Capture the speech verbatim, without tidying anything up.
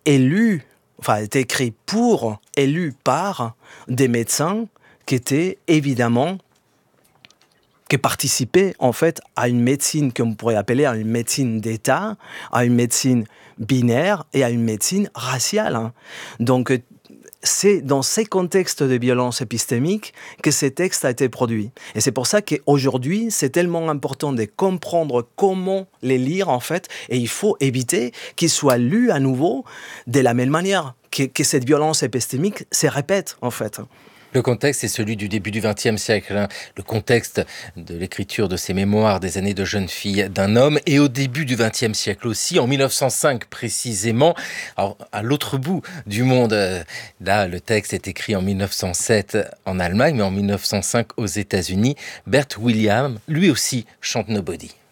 est lu, enfin, est écrit pour et lu par des médecins qui étaient évidemment qui participaient en fait à une médecine qu'on pourrait appeler à une médecine d'État, à une médecine binaire et à une médecine raciale. Hein. Donc, c'est dans ces contextes de violence épistémique que ces textes ont été produits. Et c'est pour ça qu'aujourd'hui, c'est tellement important de comprendre comment les lire, en fait, et il faut éviter qu'ils soient lus à nouveau de la même manière, que, que cette violence épistémique se répète, en fait. Le contexte est celui du début du vingtième siècle, hein. Le contexte de l'écriture de ces mémoires des années de jeune fille d'un homme, et au début du vingtième siècle aussi, en mille neuf cent cinq précisément, alors, à l'autre bout du monde. Là, le texte est écrit en mille neuf cent sept en Allemagne, mais en mille neuf cent cinq aux États-Unis. Bert Williams, lui aussi, chante Nobody.